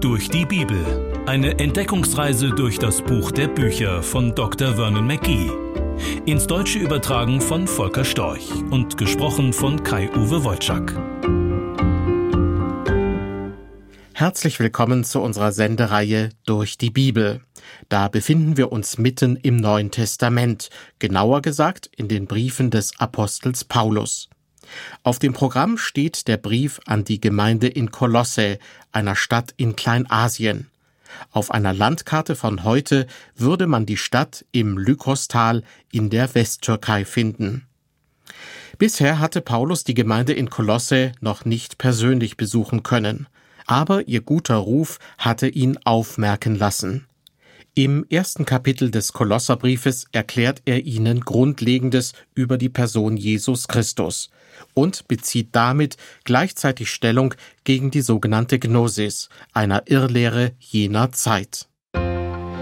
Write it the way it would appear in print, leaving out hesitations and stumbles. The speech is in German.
Durch die Bibel. Eine Entdeckungsreise durch das Buch der Bücher von Dr. Vernon Mackey. Ins Deutsche übertragen von Volker Storch und gesprochen von Kai-Uwe Wolczak. Herzlich willkommen zu unserer Sendereihe Durch die Bibel. Da befinden wir uns mitten im Neuen Testament, genauer gesagt in den Briefen des Apostels Paulus. Auf dem Programm steht der Brief an die Gemeinde in Kolosse, einer Stadt in Kleinasien. Auf einer Landkarte von heute würde man die Stadt im Lykostal in der Westtürkei finden. Bisher hatte Paulus die Gemeinde in Kolosse noch nicht persönlich besuchen können, aber ihr guter Ruf hatte ihn aufmerken lassen. Im ersten Kapitel des Kolosserbriefes erklärt er ihnen Grundlegendes über die Person Jesus Christus und bezieht damit gleichzeitig Stellung gegen die sogenannte Gnosis, einer Irrlehre jener Zeit.